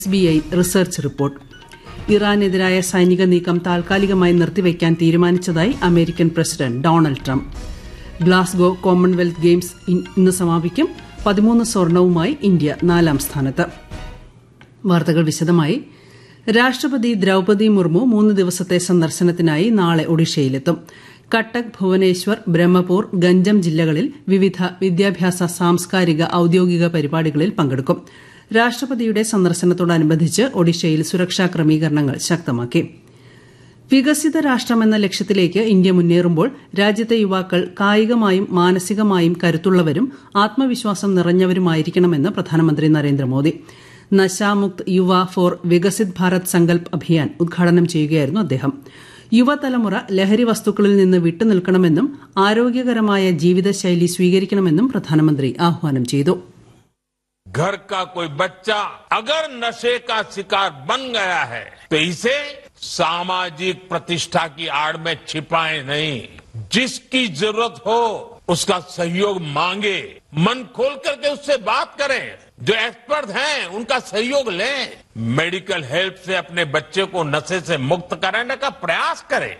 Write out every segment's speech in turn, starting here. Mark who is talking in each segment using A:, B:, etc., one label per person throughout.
A: SBI research report. ഇറാനെതിരായ സൈനിക നീക്കം താൽക്കാലികമായി നിർത്തിവെക്കാൻ തീരുമാനിച്ചതായി American president Donald Trump. Glasgow Commonwealth games ഇന്ന് സമാപിക്കും. 13 സ്വർണവുമായി ഇന്ത്യ 4ാം സ്ഥാനത്ത്. വാർത്തകൾ വിശദമായി. രാഷ്ട്രപതി ദ്രൌപദി മുർമു 3 ദിവസത്തെ സന്ദർശനത്തിനായി നാളെ ഒഡീഷയിലെത്തും. കട്ടക്, ഭുവനേശ്വർ, ബ്രഹ്മപൂർ, ഗഞ്ചം ജില്ലകളിൽ വിവിധ വിദ്യാഭ്യാസ, സാംസ്കാരിക, ഔദ്യോഗിക പരിപാടികളിൽ പങ്കെടുക്കും. രാഷ്ട്രപതിയുടെ സന്ദർശനത്തോടനുബന്ധിച്ച് ഒഡീഷയിൽ സുരക്ഷാ ക്രമീകരണങ്ങൾ ശക്തമാക്കി. വികസിത രാഷ്ട്രമെന്ന ലക്ഷ്യത്തിലേക്ക് ഇന്ത്യ മുന്നേറുമ്പോൾ രാജ്യത്തെ യുവാക്കൾ കായികമായും മാനസികമായും കരുത്തുള്ളവരും ആത്മവിശ്വാസം നിറഞ്ഞവരുമായിരിക്കണമെന്ന് പ്രധാനമന്ത്രി നരേന്ദ്രമോദി. നശാമുക്ത് യുവ ഫോർ വികസിത് ഭാരത് സങ്കൽപ് അഭിയാൻ ഉദ്ഘാടനം ചെയ്യുകയായിരുന്നു അദ്ദേഹം. യുവതലമുറ ലഹരി വസ്തുക്കളിൽ നിന്ന് വിട്ടുനിൽക്കണമെന്നും ആരോഗ്യകരമായ ജീവിതശൈലി സ്വീകരിക്കണമെന്നും പ്രധാനമന്ത്രി ആഹ്വാനം ചെയ്തു.
B: घर का कोई बच्चा अगर नशे का शिकार बन गया है तो इसे सामाजिक प्रतिष्ठा की आड़ में छिपाए नहीं. जिसकी जरूरत हो उसका सहयोग मांगे, मन खोल करके उससे बात करें. जो एक्सपर्ट हैं उनका सहयोग लें. मेडिकल हेल्प से अपने बच्चे को नशे से मुक्त कराने का प्रयास करें.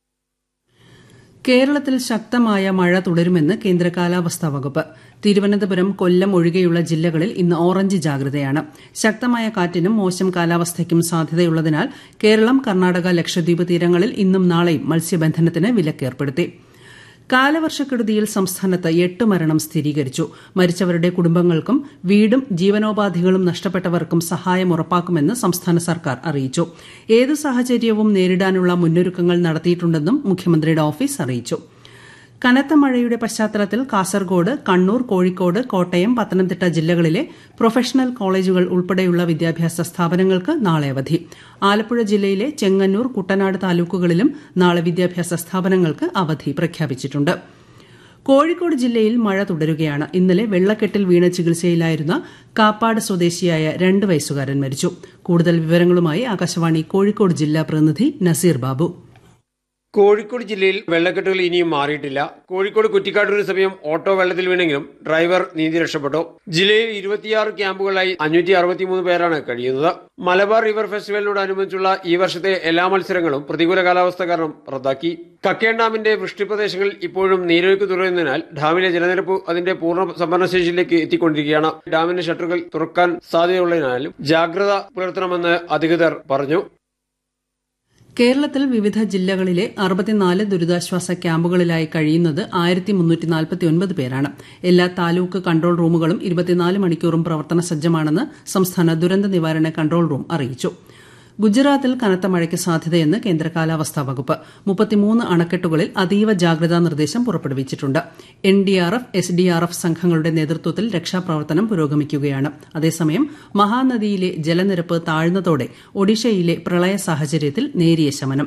A: കേരളത്തിൽ ശക്തമായ മഴ തുടരുമെന്ന് കേന്ദ്ര കാലാവസ്ഥാ വകുപ്പ്. തിരുവനന്തപുരം, കൊല്ലം ഒഴികെയുള്ള ജില്ലകളിൽ ഇന്ന് ഓറഞ്ച് ജാഗ്രതയാണ്. ശക്തമായ കാറ്റിനും മോശം കാലാവസ്ഥയ്ക്കും സാധ്യതയുള്ളതിനാൽ കേരളം, കർണാടക, ലക്ഷദ്വീപ് തീരങ്ങളിൽ ഇന്നും നാളെയും മത്സ്യബന്ധനത്തിന് വിലക്കേർപ്പെടുത്തി. കാലവർഷക്കെടുതിയിൽ സംസ്ഥാനത്ത് 8 മരണം സ്ഥിരീകരിച്ചു. മരിച്ചവരുടെ കുടുംബങ്ങൾക്കും വീടും ജീവനോപാധികളും നഷ്ടപ്പെട്ടവർക്കും സഹായം ഉറപ്പാക്കുമെന്ന് സംസ്ഥാന സർക്കാർ അറിയിച്ചു. ഏതു സാഹചര്യവും നേരിടാനുള്ള മുന്നൊരുക്കങ്ങൾ നടത്തിയിട്ടുണ്ടെന്നും മുഖ്യമന്ത്രിയുടെ ഓഫീസ് അറിയിച്ചു. കനത്ത മഴയുടെ പശ്ചാത്തലത്തിൽ കാസർഗോഡ്, കണ്ണൂർ, കോഴിക്കോട്, കോട്ടയം, പത്തനംതിട്ട ജില്ലകളിലെ പ്രൊഫഷണൽ കോളേജുകൾ ഉൾപ്പെടെയുള്ള വിദ്യാഭ്യാസ സ്ഥാപനങ്ങൾക്ക് നാളെ അവധി. ആലപ്പുഴ ജില്ലയിലെ ചെങ്ങന്നൂർ, കുട്ടനാട് താലൂക്കുകളിലും നാളെ വിദ്യാഭ്യാസ സ്ഥാപനങ്ങൾക്ക് അവധി പ്രഖ്യാപിച്ചിട്ടുണ്ട്. കോഴിക്കോട് ജില്ലയിൽ മഴ തുടരുകയാണ്. ഇന്നലെ വെള്ളക്കെട്ടിൽ വീണ ചികിത്സയിലായിരുന്ന കാപ്പാട് സ്വദേശിയായ 2 വയസ്സുകാരൻ മരിച്ചു. കൂടുതൽ വിവരങ്ങളുമായി ആകാശവാണി കോഴിക്കോട് ജില്ലാ പ്രതിനിധി നസീർ ബാബു.
C: കോഴിക്കോട് ജില്ലയിൽ വെള്ളക്കെട്ടുകൾ ഇനിയും മാറിയിട്ടില്ല. കോഴിക്കോട് കുറ്റിക്കാട്ടൂരിന് സമീപം ഓട്ടോ വെള്ളത്തിൽ വീണെങ്കിലും ഡ്രൈവർ നീന്തി രക്ഷപ്പെട്ടു. ജില്ലയിൽ 26 ക്യാമ്പുകളായി 563 പേരാണ് കഴിയുന്നത്. മലബാർ റിവർ ഫെസ്റ്റിവലിനോടനുബന്ധിച്ചുള്ള ഈ വർഷത്തെ എല്ലാ മത്സരങ്ങളും പ്രതികൂല കാലാവസ്ഥ കാരണം റദ്ദാക്കി. കക്കയം ഡാമിന്റെ വൃഷ്ടിപ്രദേശങ്ങളിൽ ഇപ്പോഴും നീരൊഴുക്ക് തുടരുന്നതിനാൽ ഡാമിലെ ജലനിരപ്പ് അതിന്റെ പൂർണ്ണ സംഭരണശേഷിയിലേക്ക് എത്തിക്കൊണ്ടിരിക്കുകയാണ്. ഡാമിന്റെ ഷട്ടറുകൾ തുറക്കാൻ സാധ്യതയുള്ളതിനാലും ജാഗ്രത പുലർത്തണമെന്ന് അധികൃതർ പറഞ്ഞു.
A: കേരളത്തിൽ വിവിധ ജില്ലകളിലെ 64 ദുരിതാശ്വാസ ക്യാമ്പുകളിലായി കഴിയുന്നത് 1349 പേരാണ്. എല്ലാ താലൂക്ക് കൺട്രോൾ റൂമുകളും 24 മണിക്കൂറും പ്രവർത്തന സജ്ജമാണെന്ന് സംസ്ഥാന ദുരന്ത നിവാരണ കൺട്രോൾ റൂം അറിയിച്ചു. ഗുജറാത്തിൽ കനത്ത മഴയ്ക്ക് സാധ്യതയെന്ന് കേന്ദ്ര കാലാവസ്ഥാ വകുപ്പ്. 33 അണക്കെട്ടുകളിൽ അതീവ ജാഗ്രതാ നിർദ്ദേശം പുറപ്പെടുവിച്ചിട്ടുണ്ട്. NDRF, SDRF സംഘങ്ങളുടെ നേതൃത്വത്തിൽ രക്ഷാപ്രവർത്തനം പുരോഗമിക്കുകയാണ്. അതേസമയം മഹാനദിയിലെ ജലനിരപ്പ് താഴ്ന്നതോടെ ഒഡീഷയിലെ പ്രളയ സാഹചര്യത്തിൽ നേരിയ ശമനം.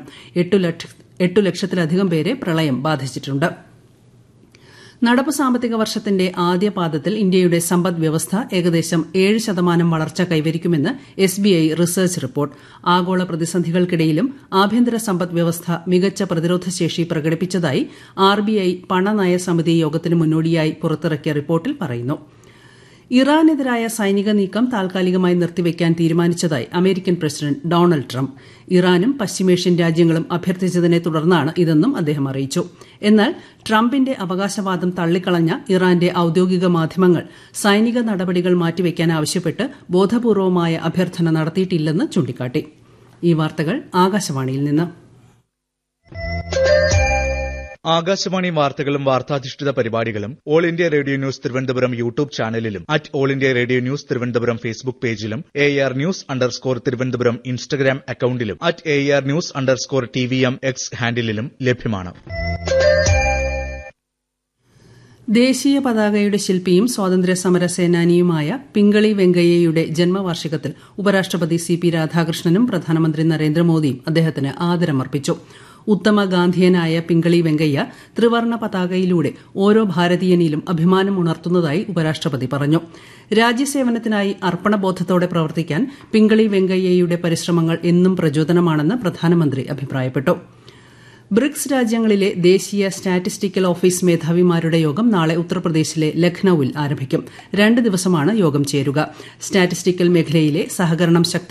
A: 8 ലക്ഷത്തിലധികം പേരെ പ്രളയം ബാധിച്ചിട്ടുണ്ട്. നടപ്പ് സാമ്പത്തിക വർഷത്തിന്റെ ആദ്യ പാദത്തിൽ ഇന്ത്യയുടെ സമ്പദ് വ്യവസ്ഥ ഏകദേശം 7% വളർച്ച കൈവരിക്കുമെന്ന് SBI റിസർച്ച് റിപ്പോർട്ട്. ആഗോള പ്രതിസന്ധികൾക്കിടയിലും ആഭ്യന്തര സമ്പദ് വ്യവസ്ഥ മികച്ച പ്രതിരോധശേഷി പ്രകടിപ്പിച്ചതായി RBI പണനയ സമിതി യോഗത്തിന് മുന്നോടിയായി പുറത്തിറക്കിയ റിപ്പോർട്ടിൽ പറയുന്നു. ഇറാനെതിരായ സൈനിക നീക്കം താൽക്കാലികമായി നിർത്തിവെക്കാൻ തീരുമാനിച്ചതായി അമേരിക്കൻ പ്രസിഡന്റ് ഡൊണാൾഡ് ട്രംപ്. ഇറാനും പശ്ചിമേഷ്യൻ രാജ്യങ്ങളും അഭ്യർത്ഥിച്ചതിനെ തുടർന്നാണ് ഇതെന്നും അദ്ദേഹം അറിയിച്ചു. എന്നാൽ ട്രംപിന്റെ അവകാശവാദം തള്ളിക്കളഞ്ഞ ഇറാന്റെ ഔദ്യോഗിക മാധ്യമങ്ങൾ സൈനിക നടപടികൾ മാറ്റിവെക്കാൻ ആവശ്യപ്പെട്ട് ബോധപൂർവമായ അഭ്യർത്ഥന നടത്തിയിട്ടില്ലെന്ന് ചൂണ്ടിക്കാട്ടി. ഈ വാർത്തകൾ ആകാശവാണിയിൽ നിന്ന്.
D: ആകാശവാണി വാർത്തകളും വാർത്താധിഷ്ഠിത പരിപാടികളും all India radio news Thiruvananthapuram YouTube ചാനലിലും all India radio news Thiruvananthapuram Facebook പേജിലും AR News_ തിരുവനന്തപുരം ഇൻസ്റ്റഗ്രാം അക്കൌണ്ടിലും AR News_TVM X ഹാൻഡിലും ലഭ്യമാണ്.
A: ദേശീയ പതാകയുടെ ശില്പിയും സ്വാതന്ത്ര്യ സമര സേനാനിയുമായ പിംഗളി വെങ്കയ്യയുടെ ജന്മവാർഷികത്തിൽ ഉപരാഷ്ട്രപതി CP രാധാകൃഷ്ണനും പ്രധാനമന്ത്രി നരേന്ദ്രമോദിയും അദ്ദേഹത്തിന് ആദരമർപ്പിച്ചു. ഉത്തമ ഗാന്ധിയനായ പിംഗളി വെങ്കയ്യ ത്രിവർണ്ണ പതാകയിലൂടെ ഓരോ ഭാരതീയനിലും അഭിമാനം ഉണർത്തുന്നതായി ഉപരാഷ്ട്രപതി പറഞ്ഞു. രാജ്യസേവനത്തിനായി അർപ്പണബോധത്തോടെ പ്രവർത്തിക്കാൻ പിംഗളി വെങ്കയ്യയുടെ പരിശ്രമങ്ങൾ എന്നും പ്രചോദനമാണെന്ന് പ്രധാനമന്ത്രി അഭിപ്രായപ്പെട്ടു. ബ്രിക്സ് രാജ്യങ്ങളിലെ ദേശീയ സ്റ്റാറ്റിസ്റ്റിക്കൽ ഓഫീസ് മേധാവിമാരുടെ യോഗം നാളെ ഉത്തർപ്രദേശിലെ ലഖ്നൌവിൽ ആരംഭിക്കും 2 ദിവസമാണ് യോഗം ചേരുക. സ്റ്റാറ്റിസ്റ്റിക്കൽ മേഖലയിലെ സഹകരണം